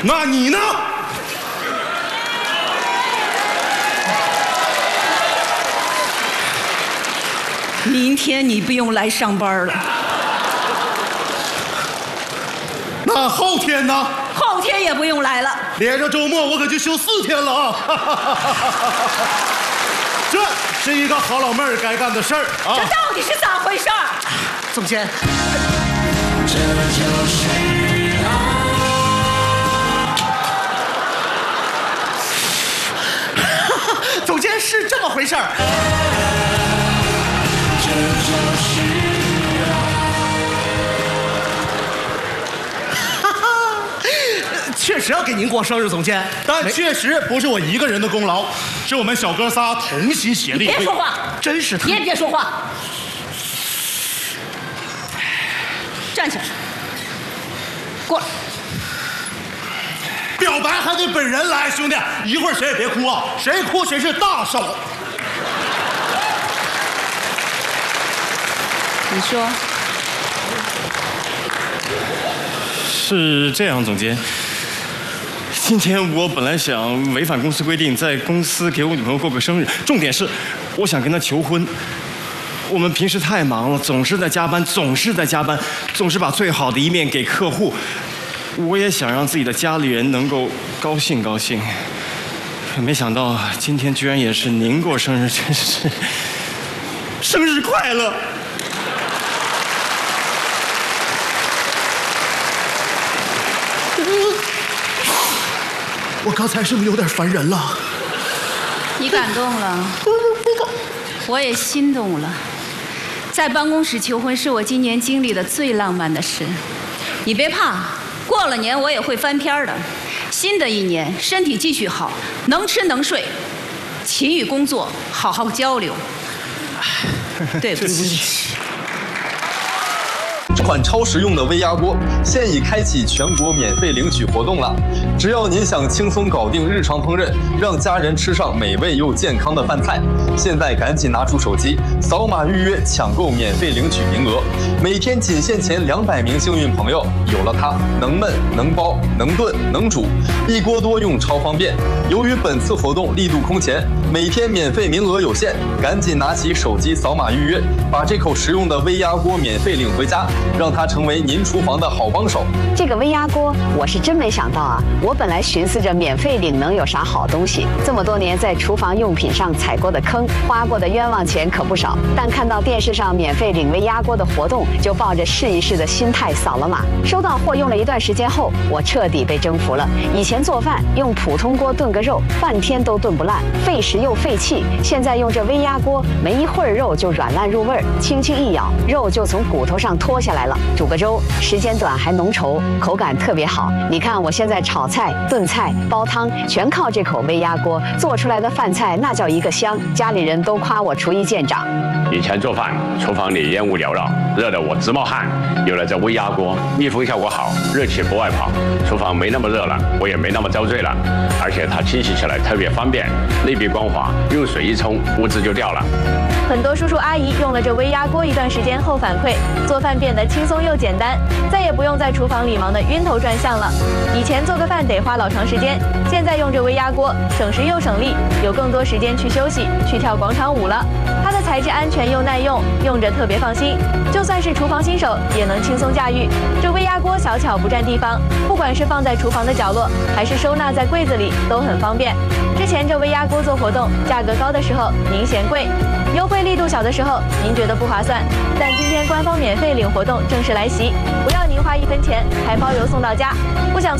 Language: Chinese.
那你呢？ 明天你不用来上班了。 那后天呢？ 后天也不用来了。 连着周末我可就休4天了啊！这是一个好老妹儿该干的事儿啊！ 这到底是咋回事？ 总监， 这就是爱。 总监是这么回事儿。 这就是确实要给您过生日，总监， 但确实不是我一个人的功劳，是我们小哥仨同心协力。 别说话， 真是你也别说话。站起来，过来。 表白还得本人来，兄弟，一会儿谁也别哭啊，谁哭谁是大手。 你说。 是这样，总监。今天我本来想违反公司规定，在公司给我女朋友过个生日，重点是我想跟她求婚。我们平时太忙了，总是在加班，总是把最好的一面给客户。我也想让自己的家里人能够高兴高兴，可没想到今天居然也是您过生日，真是生日快乐！ 我刚才是不是有点烦人了？ 你感动了，我也心动了。在办公室求婚是我今年经历的最浪漫的事。你别怕，过了年我也会翻篇的。新的一年，身体继续好，能吃能睡，勤于工作，好好交流。对不起。 这款超实用的微压锅现已开启全国免费领取活动了，只要您想轻松搞定日常烹饪，让家人吃上美味又健康的饭菜，现在赶紧拿出手机，扫码预约抢购免费领取名额，每天仅限前200名幸运朋友，有了它，能焖能包能炖能煮，一锅多用超方便。由于本次活动力度空前，每天免费名额有限，赶紧拿起手机扫码预约，把这口实用的微压锅免费领回家，让它成为您厨房的好帮手。 这个微压锅我是真没想到啊！我本来寻思着免费领能有啥好东西，这么多年在厨房用品上踩过的坑，花过的冤枉钱可不少。但看到电视上免费领微压锅的活动，就抱着试一试的心态扫了码。收到货用了一段时间后，我彻底被征服了。以前做饭用普通锅炖个肉，半天都炖不烂，费时又费气。现在用这微压锅，没一会儿肉就软烂入味儿，轻轻一咬，肉就从骨头上脱下来了。煮个粥，时间短还浓稠，口感特别好。你看我现在炒菜、炖菜、煲汤，全靠这口微压锅做出来的饭菜，那叫一个香。家里人都夸我厨艺见长。 以前做饭，厨房里烟雾缭绕，热得我直冒汗。有了这微压锅，密封效果好，热气不外跑，厨房没那么热了，我也没那么遭罪了。而且它清洗起来特别方便，内壁光滑，用水一冲，污渍就掉了。 很多叔叔阿姨用了这微压锅一段时间后反馈，做饭变得轻松又简单，再也不用在厨房里忙得晕头转向了。以前做个饭得花老长时间，现在用这微压锅，省时又省力，有更多时间去休息，去跳广场舞了。它的材质安全又耐用，用着特别放心，就算是厨房新手也能轻松驾驭。这微压锅小巧不占地方，不管是放在厨房的角落，还是收纳在柜子里，都很方便。之前这微压锅做活动，价格高的时候您嫌贵，优惠力度小的时候您觉得不划算，但今天官方免费领活动正式来袭，不要您花1分钱，还包邮送到家。不想